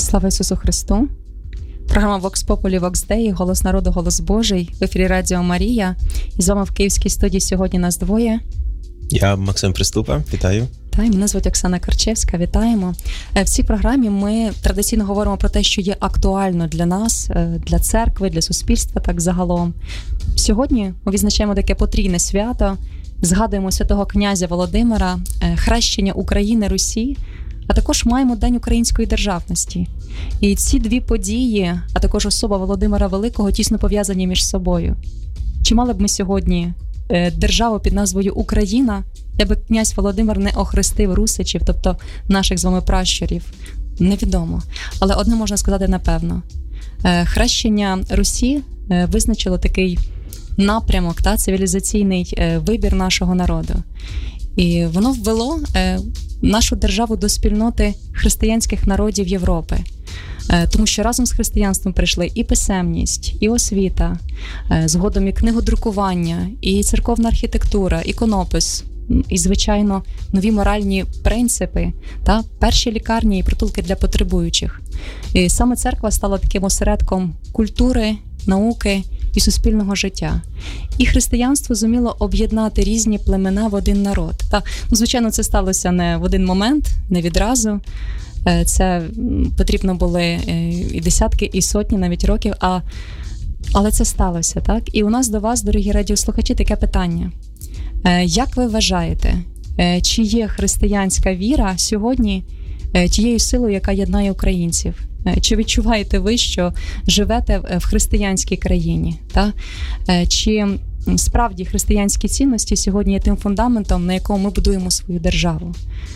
Слава Ісусу Христу! Програма Vox Populi, Vox Dei, Голос народу, Голос Божий. В ефірі Радіо Марія. І з вами в Київській студії сьогодні нас двоє. Я Максим Приступа, вітаю. Та, і мене звуть Оксана Карчевська, вітаємо. В цій програмі ми традиційно говоримо про те, що є актуально для нас, для церкви, для суспільства, так загалом. Сьогодні ми відзначаємо таке потрійне свято, згадуємо святого князя Володимира, хрещення України, Русі, а також маємо День української державності. І ці дві події, а також особа Володимира Великого, тісно пов'язані між собою. Чи мали б ми сьогодні державу під назвою Україна, якби князь Володимир не охрестив русичів, тобто наших з вами пращурів? Невідомо. Але одне можна сказати напевно. Хрещення Русі визначило такий напрямок, цивілізаційний вибір нашого народу. І воно ввело нашу державу до спільноти християнських народів Європи. Тому що разом з християнством прийшли і писемність, і освіта, згодом і книгодрукування, і церковна архітектура, іконопис, і, звичайно, нові моральні принципи, та перші лікарні і притулки для потребуючих. І саме церква стала таким осередком культури, науки і суспільного життя. І християнство зуміло об'єднати різні племена в один народ. Звичайно, це сталося не в один момент, не відразу. Це потрібно були і десятки, і сотні навіть років, але це сталося, так? І у нас до вас, дорогі радіослухачі, таке питання. Як ви вважаєте, чи є християнська віра сьогодні тією силою, яка єднає українців? Чи відчуваєте ви, що живете в християнській країні? Так? Чи справді християнські цінності сьогодні є тим фундаментом, на якому ми будуємо свою державу?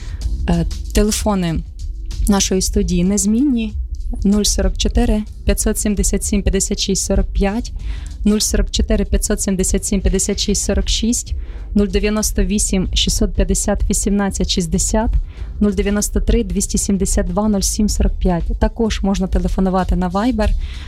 Телефони нашої студії незмінні: 044 577 56 45, 044 577 56 46, 098 650 18 60, 093 272 07 45. Також можна телефонувати на Viber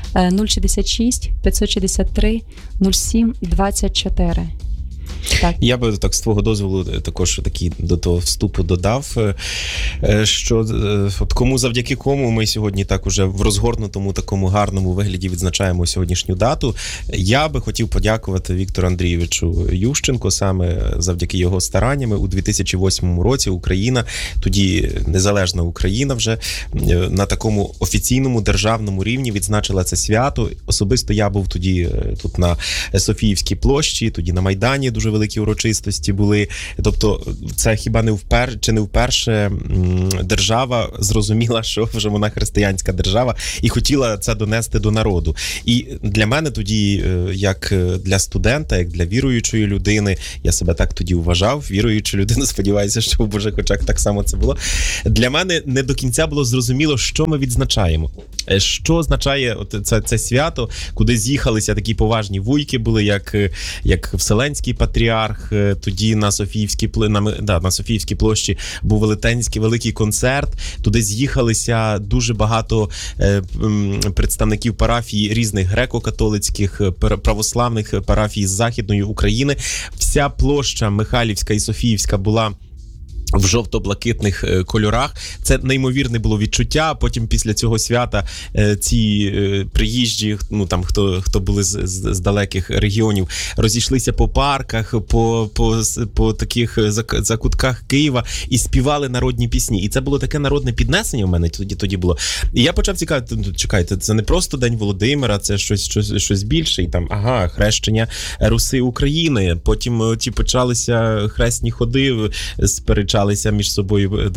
066 563 07 24. Так. Я би так з твого дозволу також до того вступу додав, що от завдяки кому ми сьогодні так уже в розгорнутому такому гарному вигляді відзначаємо сьогоднішню дату. Я би хотів подякувати Віктору Андрійовичу Ющенку, саме завдяки його стараннями у 2008 році Україна, тоді незалежна Україна вже на такому офіційному державному рівні відзначила це свято. Особисто я був тоді тут на Софіївській площі, тоді на Майдані дуже великі урочистості були. Тобто це хіба не вперше держава зрозуміла, що вже вона християнська держава і хотіла це донести до народу. І для мене тоді, як для студента, як для віруючої людини, я себе так тоді вважав, віруючу людину, сподіваюся, що в Божих очах так само це було. Для мене не до кінця було зрозуміло, що ми відзначаємо. Що означає це свято, куди з'їхалися такі поважні вуйки були, як Вселенський патріарх, тоді на Софіївській площі був великий концерт, туди з'їхалися дуже багато представників парафій різних греко-католицьких, православних парафій з Західної України. Вся площа Михайлівська і Софіївська була в жовто-блакитних кольорах. Це неймовірне було відчуття. Потім після цього свята ці приїжджі, хто були з далеких регіонів, розійшлися по парках, по таких закутках Києва і співали народні пісні. І це було таке народне піднесення у мене тоді було. І я почав цікавити, чекайте, це не просто День Володимира, це щось більше. І хрещення Руси України. Потім почалися хресні ходи, сперечалися між собою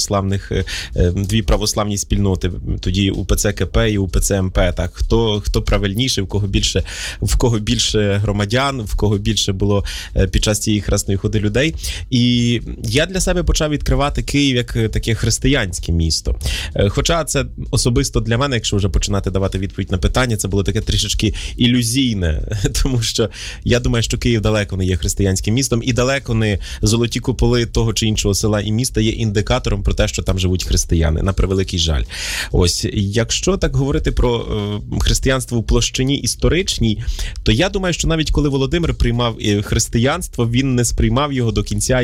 дві православні спільноти, тоді УПЦ КП і УПЦ МП. Так, хто правильніший, в кого більше громадян, в кого більше було під час цієї хресної ходи людей. І я для себе почав відкривати Київ як таке християнське місто. Хоча це особисто для мене, якщо вже починати давати відповідь на питання, це було таке трішечки ілюзійне, тому що я думаю, що Київ далеко не є християнським містом і далеко не золоті куполи того чи іншого нашого села і міста є індикатором про те, що там живуть християни, на превеликий жаль. Ось, якщо так говорити про християнство в площині історичній, то я думаю, що навіть коли Володимир приймав християнство, він не сприймав його до кінця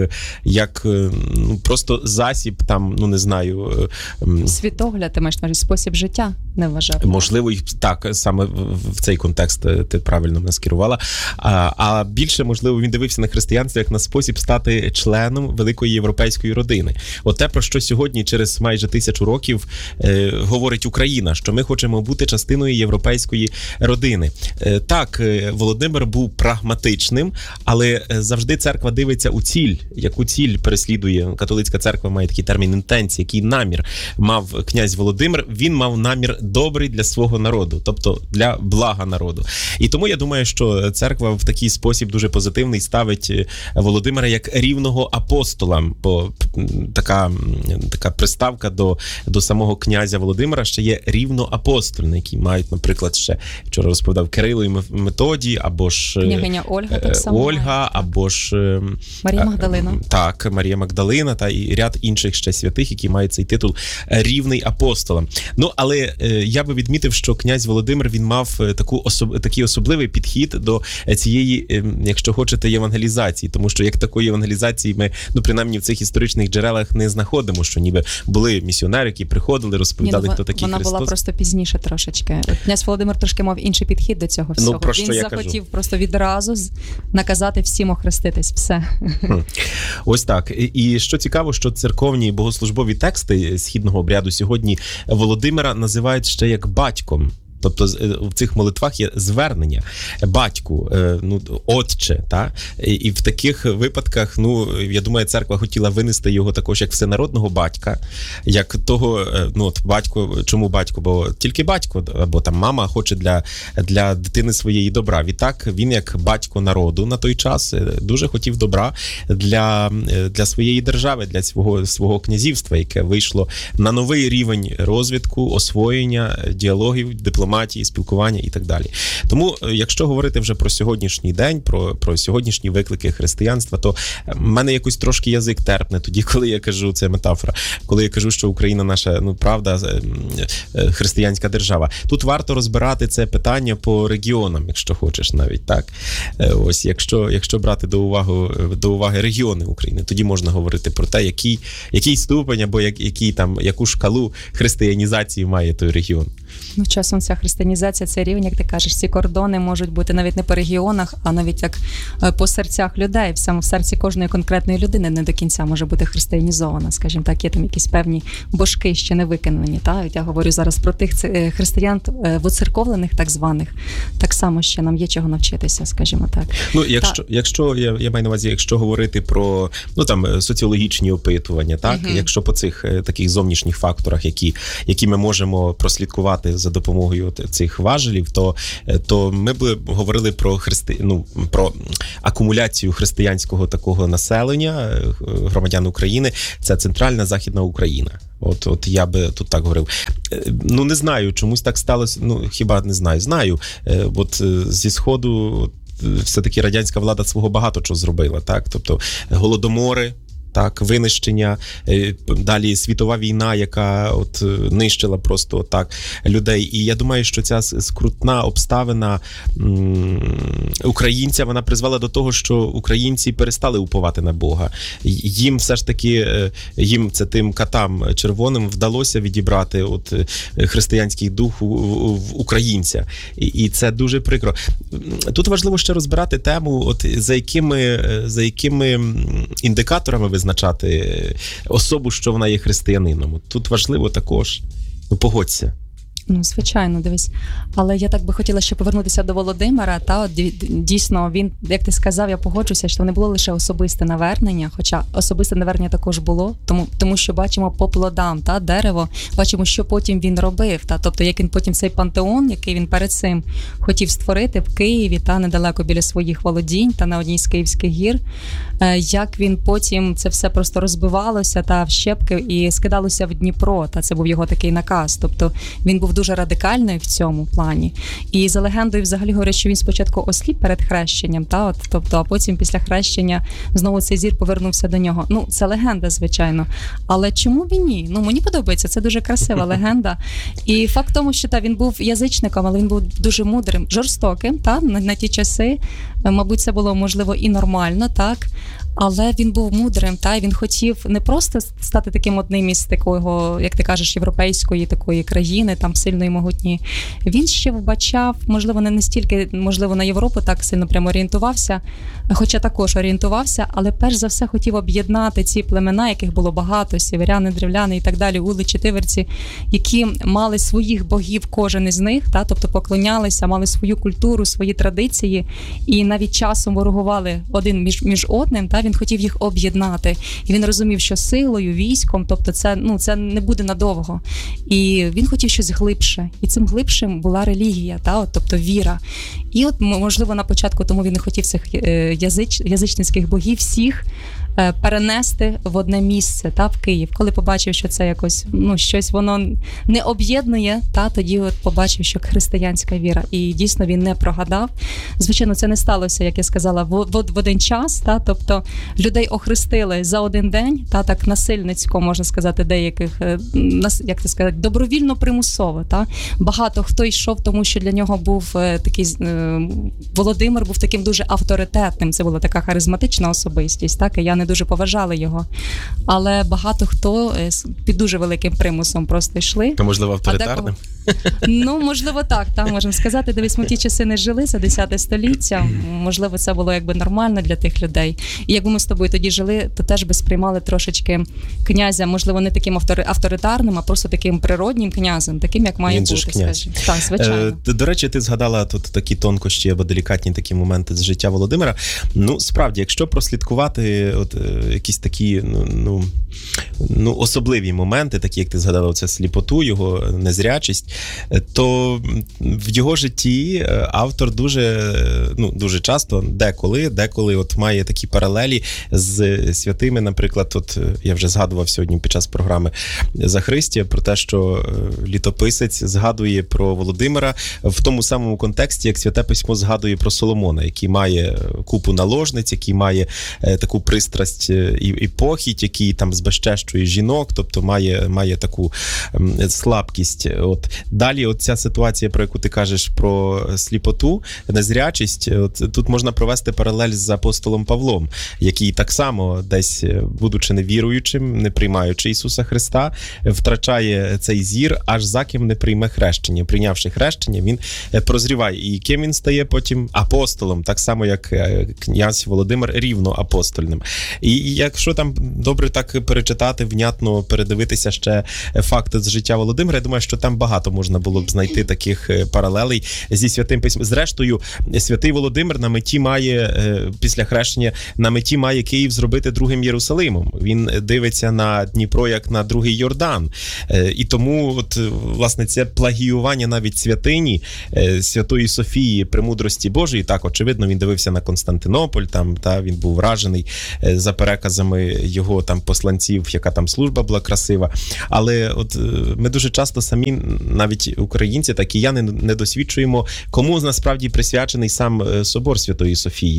як просто засіб, там, не знаю... Світогляд, ти маєш на увазі, спосіб життя не вважав. Можливо, і так, саме в цей контекст ти правильно мене скерувала. А більше, можливо, він дивився на християнство як на спосіб стати членом великої європейської родини. От те, про що сьогодні, через майже 1000 років, говорить Україна, що ми хочемо бути частиною європейської родини. Так, Володимир був прагматичним, але завжди церква дивиться у ціль. Яку ціль переслідує католицька церква, має такий термін інтенції, який намір мав князь Володимир. Він мав намір добрий для свого народу, тобто для блага народу. І тому я думаю, що церква в такий спосіб дуже позитивний ставить Володимира як рівного апостола. Бо така приставка до самого князя Володимира ще є рівноапостольний, які мають, наприклад, ще вчора розповідав Кирило і Методій, або ж княгиня Ольга, так само Ольга, або ж Марія Магдалина. Так, Марія Магдалина та і ряд інших ще святих, які мають цей титул рівний апостола. Але я би відмітив, що князь Володимир, він мав такий особливий підхід до цієї, якщо хочете, євангелізації, тому що як такої євангелізації ми, принаймні в цих історичних джерелах не знаходимо, що ніби були місіонери, які приходили, розповідали, хто такий Христос. Вона була просто пізніше трошечки. Князь Володимир трошки мав інший підхід до цього всього. Він захотів просто відразу наказати всім охреститись. Все. Ось так. І що цікаво, що церковні богослужбові тексти східного обряду сьогодні Володимира називають ще як батьком. Тобто в цих молитвах є звернення батьку, отче, та? І в таких випадках, я думаю, церква хотіла винести його також як всенародного батька, як того, батько, чому батько? Бо тільки батько, або там мама хоче для дитини своєї добра. Відтак він як батько народу на той час дуже хотів добра для своєї держави, для свого князівства, яке вийшло на новий рівень розвитку, освоєння, діалогів, дипломатії, спілкування і так далі. Тому, якщо говорити вже про сьогоднішній день, про сьогоднішні виклики християнства, то в мене якось трошки язик терпне тоді, коли я кажу, це метафора, коли я кажу, що Україна наша, правда, християнська держава. Тут варто розбирати це питання по регіонам, якщо хочеш навіть, так? Ось, якщо брати до уваги регіони України, тоді можна говорити про те, який ступень або яку шкалу християнізації має той регіон. Часом ця християнізація, цей рівень, як ти кажеш, ці кордони можуть бути навіть не по регіонах, а навіть як по серцях людей. В серці кожної конкретної людини не до кінця може бути християнізована, скажімо так, є там якісь певні божки ще не виконані. Я говорю зараз про тих християн воцерковлених так званих, так само ще нам є чого навчитися, скажімо так. Якщо я маю на увазі, якщо говорити про соціологічні опитування, так, якщо по цих таких зовнішніх факторах, які ми можемо прослідкувати за допомогою цих важелів, то ми б говорили про акумуляцію християнського такого населення, громадян України. Це центральна Західна Україна. От я би тут так говорив. Не знаю, чомусь так сталося, хіба не знаю. Знаю, зі Сходу все-таки радянська влада свого багато чого зробила, так? Тобто голодомори, так, винищення, далі світова війна, яка нищила просто так людей. І я думаю, що ця скрутна обставина українця, вона призвела до того, що українці перестали уповати на Бога. Їм все ж таки, це тим катам червоним вдалося відібрати християнський дух в українця. І це дуже прикро. Тут важливо ще розбирати тему, за якими індикаторами визначати особу, що вона є християнином. Тут важливо також, погодься. Звичайно, дивись. Але я так би хотіла ще повернутися до Володимира. Дійсно, він, як ти сказав, я погоджуся, що не було лише особисте навернення, хоча особисте навернення також було, тому що бачимо по плодам, дерево, бачимо, що потім він робив. Тобто, як він потім цей пантеон, який він перед цим хотів створити в Києві, недалеко біля своїх володінь, на одній з Київських гір, як він потім це все просто розбивалося в щепки і скидалося в Дніпро. Це був його такий наказ. Тобто, він був дуже радикальний в цьому плані. І за легендою взагалі говорять, що він спочатку осліп перед хрещенням, тобто, а потім після хрещення знову цей зір повернувся до нього. Ну, це легенда, звичайно. Але чому б і ні? Ну, мені подобається, це дуже красива легенда. І факт в тому, що він був язичником, але він був дуже мудрим, жорстоким, на ті часи. Мабуть, це було, можливо, і нормально, так? Але він був мудрим, і він хотів не просто стати таким одним із такого, як ти кажеш, європейської такої країни, там сильної, могутньої. Він ще вбачав, можливо, не настільки, можливо, на Європу так сильно прямо орієнтувався, хоча також орієнтувався, але перш за все хотів об'єднати ці племена, яких було багато, сіверяни, древляни і так далі, уличі, тиверці, які мали своїх богів, кожен із них, тобто поклонялися, мали свою культуру, свої традиції, і навіть часом ворогували один між одним, він хотів їх об'єднати. І він розумів, що силою, військом, тобто це не буде надовго. І він хотів щось глибше. І цим глибшим була релігія, тобто віра. І от, можливо, на початку тому він не хотів цих язичницьких богів всіх перенести в одне місце, в Київ. Коли побачив, що це якось, щось воно не об'єднує, тоді от побачив, що християнська віра. І дійсно він не прогадав. Звичайно, це не сталося, як я сказала, в один час, тобто людей охрестили за один день, так насильницько, можна сказати, деяких, як це сказати, добровільно, примусово. Багато хто йшов, тому що для нього був такий, Володимир був таким дуже авторитетним, це була така харизматична особистість, і я не дуже поважала його. Але багато хто під дуже великим примусом просто йшли. А можливо, авторитарним? Можливо, так, можемо сказати. Дивись, ми ті часи не жили, це 10 століття. Можливо, це було якби нормально для тих людей. І якби ми з тобою тоді жили, то теж би сприймали трошечки князя, можливо, не таким авторитарним, а просто таким природнім князем, таким, як має бути, скажімо. Так, звичайно. До речі, ти згадала тут такі тонкощі або делікатні такі моменти з життя Володимира. Справді, якщо прослідкувати якісь такі, особливі моменти, такі, як ти згадала, оце сліпоту, його незрячість, то в його житті автор дуже часто, деколи от має такі паралелі з святими, наприклад, я вже згадував сьогодні під час програми Захристія про те, що літописець згадує про Володимира в тому самому контексті, як Святе Письмо згадує про Соломона, який має купу наложниць, який має таку пристрасть і похідь, який там збезчещує жінок, тобто має таку слабкість. Далі ця ситуація, про яку ти кажеш, про сліпоту, незрячість, тут можна провести паралель з апостолом Павлом, який так само десь, будучи невіруючим, не приймаючи Ісуса Христа, втрачає цей зір, аж за ким не прийме хрещення. Прийнявши хрещення, він прозріває. І ким він стає потім? Апостолом, так само, як князь Володимир, рівно апостольним. І якщо там добре так перечитати, внятно передивитися ще факти з життя Володимира, я думаю, що там багато можна було б знайти таких паралелей зі Святим Письмом. Зрештою, святий Володимир на меті має, після хрещення, на меті має Київ зробити другим Єрусалимом. Він дивиться на Дніпро як на другий Йордан. І тому, власне, це плагіювання навіть святині Святої Софії, премудрості Божої. Так, очевидно, він дивився на Константинополь, він був вражений за переказами його там посланців, яка там служба була красива. Але ми дуже часто самі, навіть українці та кияни, не досвідчуємо, кому насправді присвячений сам Собор Святої Софії.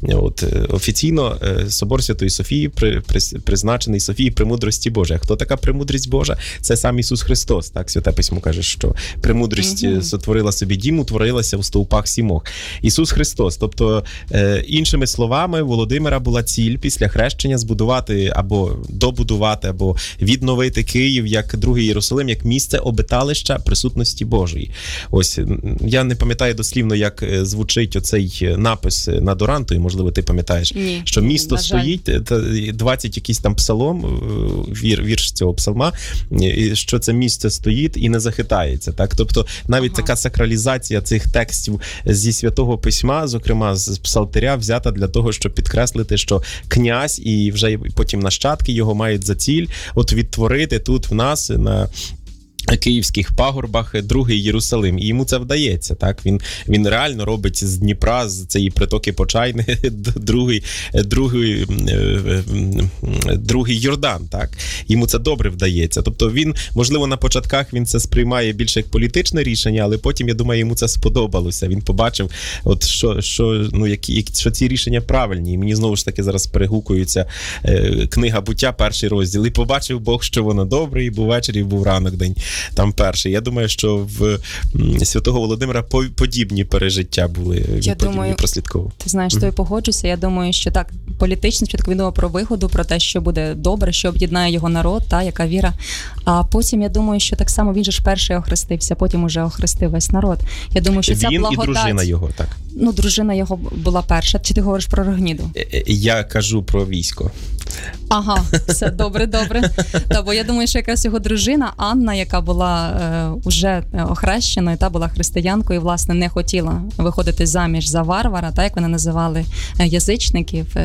Офіційно Собор Святої Софії призначений Софії премудрості Божої. А хто така премудрість Божа? Це сам Ісус Христос. Так, Святе Письмо каже, що премудрість сотворила собі дім, утворилася у стовпах сімох. Ісус Христос. Тобто, іншими словами, Володимира була ціль після хрещення збудувати або добудувати, або відновити Київ як другий Єрусалим, як місце обиталища присутності Божої. Я не пам'ятаю дослівно, як звучить оцей напис над Орантою, можливо, ти пам'ятаєш, що місто стоїть, 20 якийсь там псалом, вірш цього псалма, що це місце стоїть і не захитається. Так? Тобто навіть така сакралізація цих текстів зі Святого Письма, зокрема з Псалтиря, взята для того, щоб підкреслити, що князь і вже потім нащадки його мають за ціль відтворити тут в нас київських пагорбах другий Єрусалим. І йому це вдається, так? Він реально робить з Дніпра, з цієї притоки Почайни, другий Йордан, так? Йому це добре вдається. Тобто він, можливо, на початках він це сприймає більше як політичне рішення, але потім, я думаю, йому це сподобалося. Він побачив, от що ці рішення правильні. І мені знову ж таки зараз перегукується книга «Буття», 1 розділ. І побачив Бог, що воно добре, і був вечір, і був ранок, день там перший. Я думаю, що в Святого Володимира подібні пережиття були. Він прослідковував. Ти знаєш, тобі погоджуся. Я думаю, що так, політично спочатку він думав про вигоду, про те, що буде добре, що об'єднає його народ, яка віра. А потім, я думаю, що так само він же ж перший охрестився, потім уже охрестив весь народ. Я думаю, що ця благодать... Він і дружина його, так. Ну, дружина його була перша. Чи ти говориш про Рогніду? Я кажу про військо. Ага, все, добре. Бо я думаю, що якраз його дружина Анна, яка була уже охрещеною, була християнкою, власне, не хотіла виходити заміж за варвара, як вони називали язичників.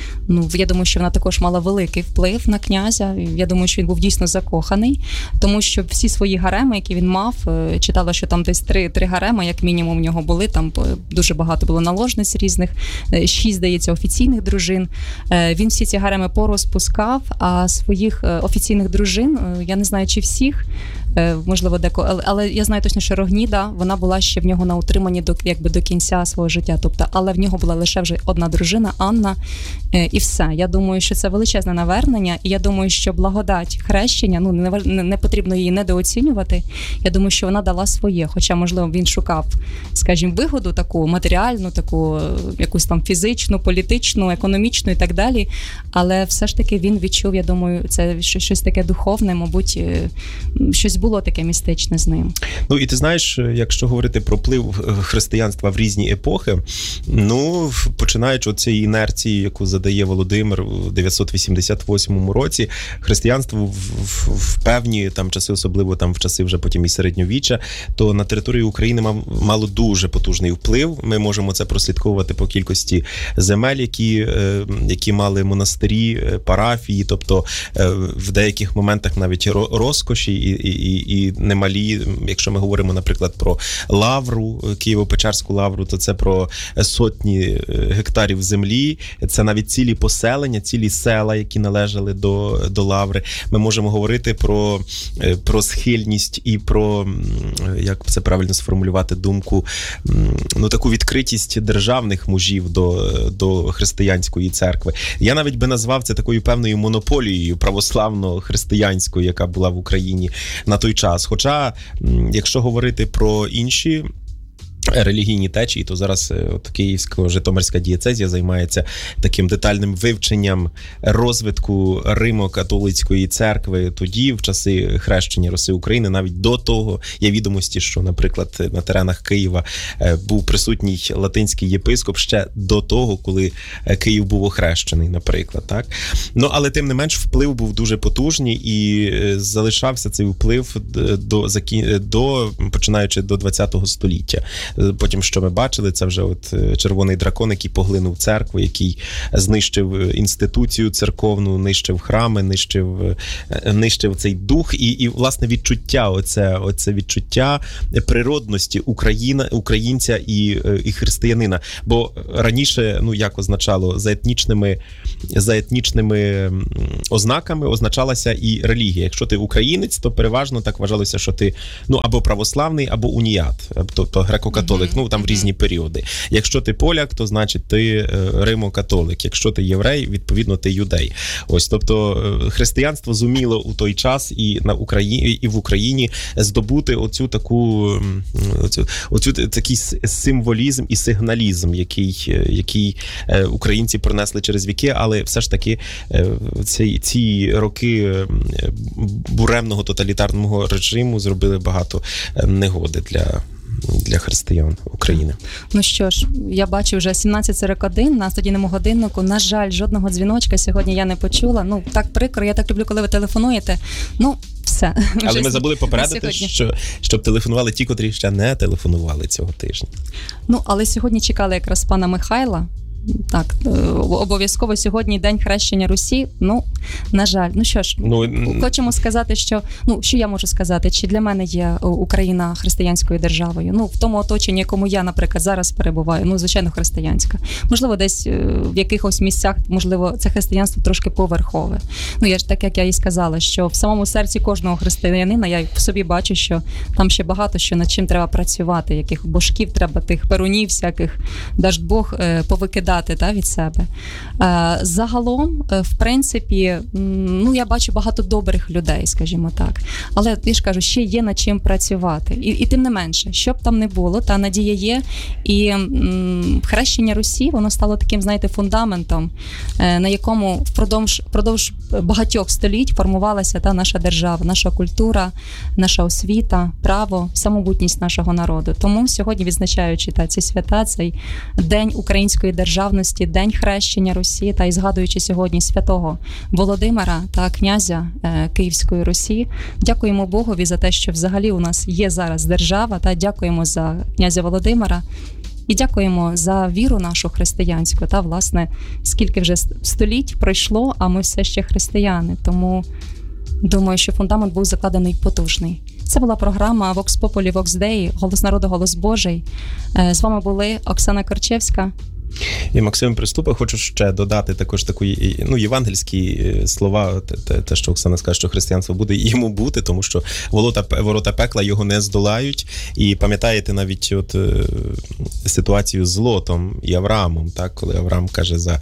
Я думаю, що вона також мала великий вплив на князя. Я думаю, що він був дійсно закоханий, тому що всі свої гареми, які він мав, читала, що там десь 3 гареми, як мінімум, в нього були, там дуже багато було наложниць різних, 6, здається, офіційних дружин. Він всі ці гареми порозпускав, а своїх офіційних дружин, я не знаю, чи всіх, можливо, але я знаю точно, що Рогніда, вона була ще в нього на утриманні до кінця свого життя. Тобто, але в нього була лише вже одна дружина, Анна, і все. Я думаю, що це величезне навернення, і я думаю, що благодать хрещення, не потрібно її недооцінювати. Я думаю, що вона дала своє, хоча, можливо, він шукав, скажімо, вигоду таку матеріальну, таку якусь там фізичну, політичну, економічну і так далі, але все ж таки він відчув, я думаю, це щось таке духовне, мабуть, щось було таке містичне з ним. І ти знаєш, якщо говорити про вплив християнства в різні епохи, починаючи від цієї інерції, яку задає Володимир у 988 році, християнство в певні там часи, особливо там в часи вже потім і середньовіччя, то на території України мало дуже потужний вплив. Ми можемо це прослідковувати по кількості земель, які мали монастирі, парафії, тобто в деяких моментах навіть розкоші і немалі. Якщо ми говоримо, наприклад, про лавру, Києво-Печерську лавру, то це про сотні гектарів землі, це навіть цілі поселення, цілі села, які належали до лаври. Ми можемо говорити про схильність і про, як це правильно сформулювати думку, таку відкритість державних мужів до християнської церкви. Я навіть би назвав це такою певною монополією православно-християнською, яка була в Україні на той час. Хоча, якщо говорити про інші релігійні течії, то зараз Київсько-Житомирська дієцезія займається таким детальним вивченням розвитку Римо-католицької церкви тоді, в часи хрещення Руси України, навіть до того є відомості, що, наприклад, на теренах Києва був присутній латинський єпископ ще до того, коли Київ був охрещений, наприклад, так? Але тим не менш вплив був дуже потужний і залишався цей вплив починаючи до ХХ століття. Потім, що ми бачили, це вже червоний дракон, який поглинув церкву, який знищив інституцію церковну, нищив храми, нищив цей дух і власне відчуття, оце відчуття природності українця і християнина. Бо раніше, як означало, за етнічними ознаками означалася і релігія. Якщо ти українець, то переважно так вважалося, що ти або православний, або уніат, тобто греко-католик, там в різні періоди. Якщо ти поляк, то значить ти римо-католик. Якщо ти єврей, відповідно ти юдей. Тобто християнство зуміло у той час і в Україні здобути такий символізм і сигналізм, який українці пронесли через віки, але все ж таки ці роки буремного тоталітарного режиму зробили багато негоди для християн України. Ну що ж, я бачу вже 17:41 на студійному годиннику. На жаль, жодного дзвіночка сьогодні я не почула. Так прикро, я так люблю, коли ви телефонуєте. Все. Але ми забули попередити, щоб телефонували ті, котрі ще не телефонували цього тижня. Але сьогодні чекали якраз пана Михайла. так, обов'язково сьогодні День хрещення Русі. Ну, на жаль. Ну що ж, хочемо сказати, що, що я можу сказати, чи для мене є Україна християнською державою? В тому оточенні, якому я, наприклад, зараз перебуваю, звичайно, християнська. Можливо, десь в якихось місцях, можливо, це християнство трошки поверхове. Я ж так, як я і сказала, що в самому серці кожного християнина я в собі бачу, що там ще багато що над чим треба працювати, яких божків треба, тих перунів всяких, дасть Бог, повикидати від себе. Загалом, в принципі, я бачу багато добрих людей, скажімо так. Але, я ж кажу, ще є над чим працювати. І тим не менше, що б там не було, та надія є. І хрещення Русі, воно стало таким, знаєте, фундаментом, на якому впродовж багатьох століть формувалася та наша держава, наша культура, наша освіта, право, самобутність нашого народу. Тому сьогодні, відзначаючи ці свята, цей День української державності, День хрещення Русі, та й згадуючи сьогодні святого Володимира та князя Київської Русі, дякуємо Богові за те, що взагалі у нас є зараз держава, та дякуємо за князя Володимира. І дякуємо за віру нашу християнську, та, власне, скільки вже століть пройшло, а ми все ще християни. Тому думаю, що фундамент був закладений потужний. Це була програма Vox Populi, Vox Dei, Голос народу, Голос Божий. З вами були Оксана Корчевська і Максим Приступа. Хочу ще додати також такі євангельські слова, те, що Оксана скаже, що християнство буде йому бути, тому що ворота пекла його не здолають. І пам'ятаєте навіть ситуацію з Лотом і Авраамом, так, коли Авраам каже за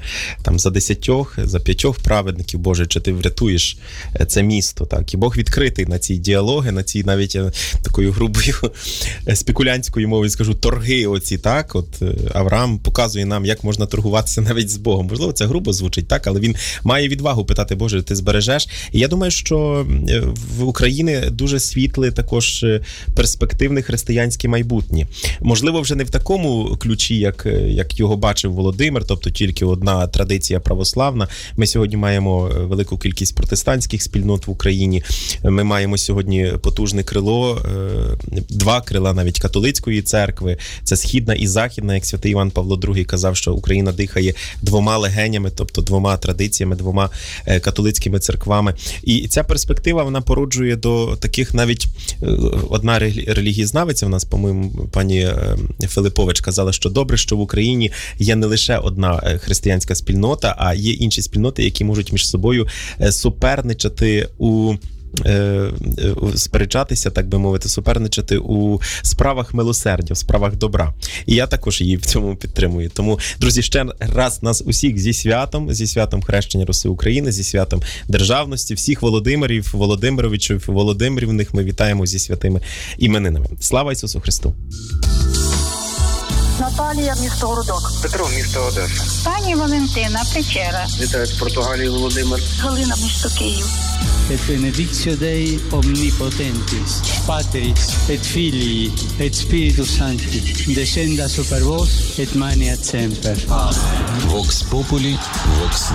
5 праведників, Боже, чи ти врятуєш це місто, так, і Бог відкритий на ці діалоги, на ці навіть такою грубою спекулянтською мовою скажу, торги оці, так, Авраам показує нам, як можна торгуватися навіть з Богом. Можливо, це грубо звучить, так, але він має відвагу питати, Боже, ти збережеш? І я думаю, що в Україні дуже світле також перспективне християнське майбутнє. Можливо, вже не в такому ключі, як його бачив Володимир, тобто тільки одна традиція православна. Ми сьогодні маємо велику кількість протестантських спільнот в Україні. Ми маємо сьогодні потужне крило, 2 крила навіть католицької церкви. Це східна і західна, як святий Іван Павло II казав, що Україна дихає 2 легенями, тобто 2 традиціями, 2 католицькими церквами. І ця перспектива, вона породжує до таких навіть, одна релігієзнавиця в нас, по-моєму, пані Филипович казала, що добре, що в Україні є не лише одна християнська спільнота, а є інші спільноти, які можуть між собою суперничати сперечатися, так би мовити, суперничати у справах милосердя, в справах добра. І я також її в цьому підтримую. Тому, друзі, ще раз нас усіх зі святом хрещення Руси України, зі святом державності, всіх Володимирів, Володимировичів, Володимирівних ми вітаємо зі святими іменинами. Слава Ісусу Христу! Наталія, місто Городок. Петро, місто Одеса. Пані Валентина, Печера. Вітаю з Португалії, Володимир. Галина, місто Київ. Et benedictio Dei omnipotentis, Patris et Filii et Spiritus Sancti, descenda super vos et maneat semper. Vox Populi, Vox